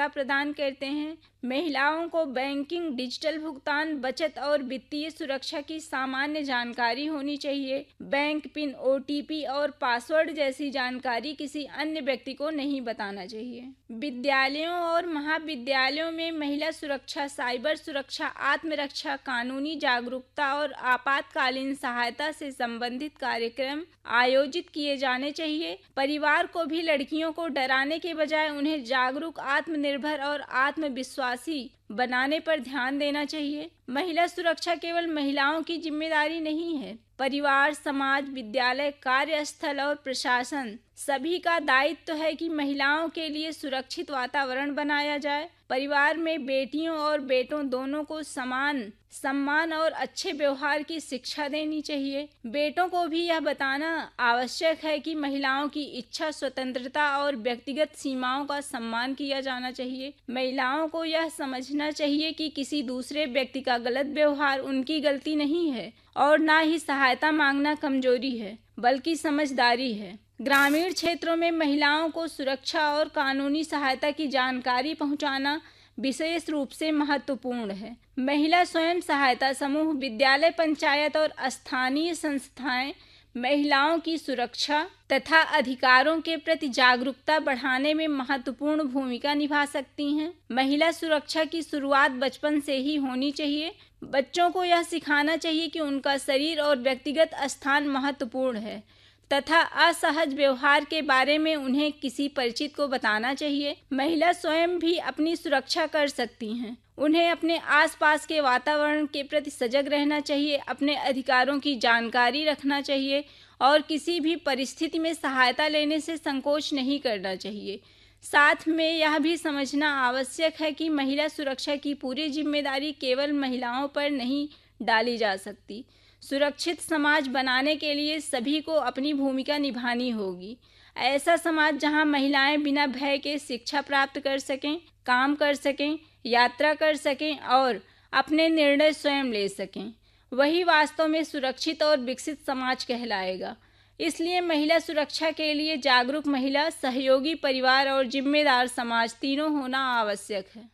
सेवा प्रदान करते हैं। महिलाओं को बैंकिंग, डिजिटल भुगतान, बचत और वित्तीय सुरक्षा की सामान्य जानकारी होनी चाहिए। बैंक पिन, OTP और पासवर्ड जैसी जानकारी किसी अन्य व्यक्ति को नहीं बताना चाहिए। विद्यालयों और महाविद्यालयों में महिला सुरक्षा, साइबर सुरक्षा, आत्मरक्षा, कानूनी जागरूकता और आपातकालीन सहायता से संबंधित कार्यक्रम आयोजित किए जाने चाहिए। परिवार को भी लड़कियों को डराने के बजाय उन्हें जागरूक, आत्मनिर्भर और आत्मविश्वासी बनाने पर ध्यान देना चाहिए। महिला सुरक्षा केवल महिलाओं की जिम्मेदारी नहीं है। परिवार, समाज, विद्यालय, कार्यस्थल और प्रशासन सभी का दायित्व है कि महिलाओं के लिए सुरक्षित वातावरण बनाया जाए। परिवार में बेटियों और बेटों दोनों को समान सम्मान और अच्छे व्यवहार की शिक्षा देनी चाहिए। बेटों को भी यह बताना आवश्यक है कि महिलाओं की इच्छा, स्वतंत्रता और व्यक्तिगत सीमाओं का सम्मान किया जाना चाहिए। महिलाओं को यह समझना चाहिए कि किसी दूसरे व्यक्ति का गलत व्यवहार उनकी गलती नहीं है और ना ही सहायता मांगना कमजोरी है, बल्कि समझदारी है। ग्रामीण क्षेत्रों में महिलाओं को सुरक्षा और कानूनी सहायता की जानकारी पहुंचाना विशेष रूप से महत्वपूर्ण है। महिला स्वयं सहायता समूह, विद्यालय, पंचायत और स्थानीय संस्थाएं महिलाओं की सुरक्षा तथा अधिकारों के प्रति जागरूकता बढ़ाने में महत्वपूर्ण भूमिका निभा सकती हैं। महिला सुरक्षा की शुरुआत बचपन से ही होनी चाहिए। बच्चों को यह सिखाना चाहिए कि उनका शरीर और व्यक्तिगत स्थान महत्वपूर्ण है तथा असहज व्यवहार के बारे में उन्हें किसी परिचित को बताना चाहिए। महिला स्वयं भी अपनी सुरक्षा कर सकती हैं। उन्हें अपने आसपास के वातावरण के प्रति सजग रहना चाहिए, अपने अधिकारों की जानकारी रखना चाहिए और किसी भी परिस्थिति में सहायता लेने से संकोच नहीं करना चाहिए। साथ में यह भी समझना आवश्यक है कि महिला सुरक्षा की पूरी जिम्मेदारी केवल महिलाओं पर नहीं डाली जा सकती। सुरक्षित समाज बनाने के लिए सभी को अपनी भूमिका निभानी होगी। ऐसा समाज जहां महिलाएं बिना भय के शिक्षा प्राप्त कर सकें, काम कर सकें, यात्रा कर सकें और अपने निर्णय स्वयं ले सकें, वही वास्तव में सुरक्षित और विकसित समाज कहलाएगा। इसलिए महिला सुरक्षा के लिए जागरूक महिला, सहयोगी परिवार और जिम्मेदार समाज तीनों होना आवश्यक है।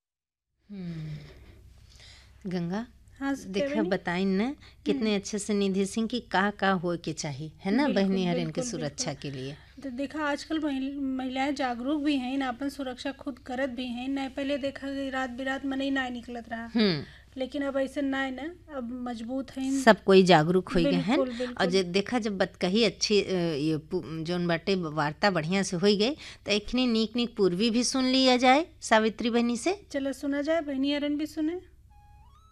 गंगा, हाँ देखा बताइन न कितने अच्छे से निधि सिंह की का हो के चाहिए है ना बहनी हरिन के सुरक्षा के लिए। तो देखा आजकल महिलाएं जागरूक भी हैं, अपन सुरक्षा खुद करत भी हैं। न पहले देखा कि रात बिरात मने ना निकलत रहा, लेकिन अब ऐसे ना है ना, अब मजबूत है, सब कोई जागरूक हो गए हैं। और जो देखा जब बात कही अच्छी ये जोन बाटे वार्ता बढ़िया से हो गई, तो एक नीक नीक पूर्वी भी सुन लिया जाए सावित्री बहनी से। चलो सुना जाए, बहनी हरन भी सुने।